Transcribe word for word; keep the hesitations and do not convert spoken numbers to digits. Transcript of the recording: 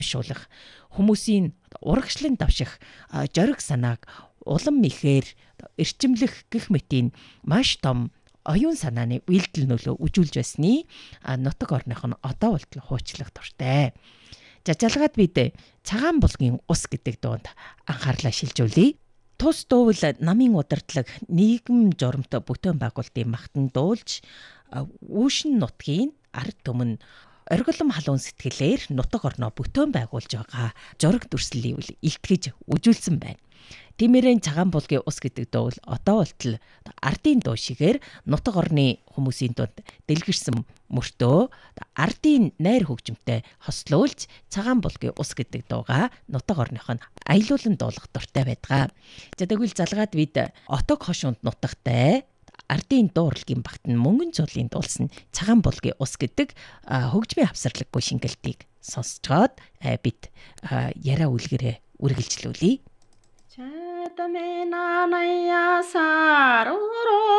бишуулах, хүмүүсийн урагшлан давших, жориг санааг улам ихээр эрчимлэх гэх мэтийн маш том оюун санааны үйлдэл нөлөө үжүүлж байсны нутаг орных нь одоо болтол хуучлах дуртай. Жажалгаад бид цагаан булгийн ус гэдэг дуунд анхаарлаа шилжүүлье. Тус дуувал намын удирдлаг нийгэм журамт бүтээн байгуулалтын магтан дуулж үүшин нутгийн ард түмэн оргилом халуун сэтгэлээр нутаг орноо бүтээн байгуулж байгаа жураг дүрслэлийг илтгэж үжүүлсэн байна. Тиймэрэн цагаан булгийн ус гэдэг дуу одоо болтол ардын дуу шигээр нутаг орны хүмүүсийн дунд дэлгэрсэн мөртөө ардын найр хөгжимтэй хослуулж цагаан булгийн ус гэдэг дууга нутаг орных нь аялуулан дуулах дуртай байдаг. За тэгвэл залгаад бид отог хошуунд нутагтай ардын дуу урлагийн багтан мөнгөн цолын дуулсан цагаан булгийн ус гэдэг хөгжмийн хавсарлаггүй шингэлтийг сонсцоод бид яриа үлгэрээ үргэлжлүүлье. Чатамена наясар уро